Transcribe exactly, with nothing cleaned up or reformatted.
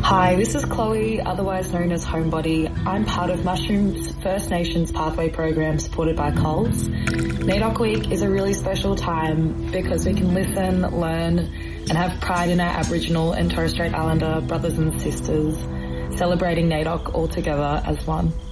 Hi, this is Chloe, otherwise known as Homebody. I'm part of Mushroom's First Nations Pathway program supported by Coles. NAIDOC Week is a really special time because we can listen, learn and have pride in our Aboriginal and Torres Strait Islander brothers and sisters, celebrating NAIDOC all together as one.